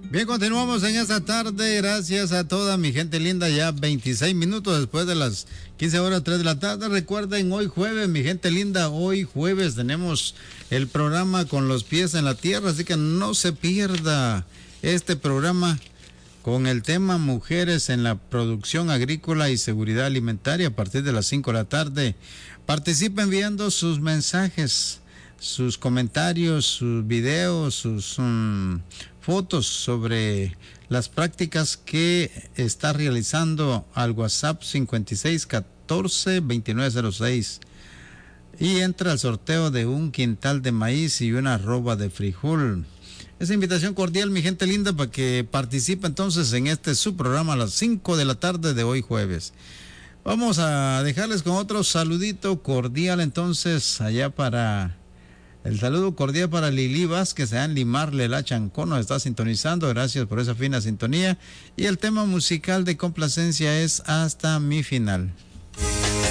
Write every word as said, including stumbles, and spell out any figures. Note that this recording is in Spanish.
Bien, continuamos en esta tarde. Gracias a toda mi gente linda. Ya veintiséis minutos después de las quince horas, tres de la tarde. Recuerden, hoy jueves, mi gente linda, hoy jueves tenemos el programa Con los Pies en la Tierra. Así que no se pierda este programa con el tema Mujeres en la Producción Agrícola y Seguridad Alimentaria a partir de las cinco de la tarde. Participen enviando sus mensajes, sus comentarios, sus videos, sus um, fotos sobre las prácticas que está realizando al WhatsApp cincuenta y seis catorce veintinueve cero seis y entra al sorteo de un quintal de maíz y una arroba de frijol. Esa invitación cordial, mi gente linda, para que participe entonces en este su programa a las cinco de la tarde de hoy jueves. Vamos a dejarles con otro saludito cordial entonces allá para... El saludo cordial para Lili Vázquez, allá en Limarle, la Chancón, nos está sintonizando. Gracias por esa fina sintonía. Y el tema musical de complacencia es Hasta mi final.